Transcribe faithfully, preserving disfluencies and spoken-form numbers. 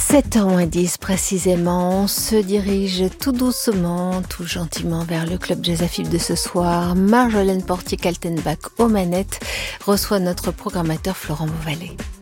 sept heures moins dix précisément, on se dirige tout doucement, tout gentiment vers le club Jazz Afib de ce soir. Marjolaine Portier-Kaltenbach aux manettes reçoit notre programmateur Florent Beauvalet.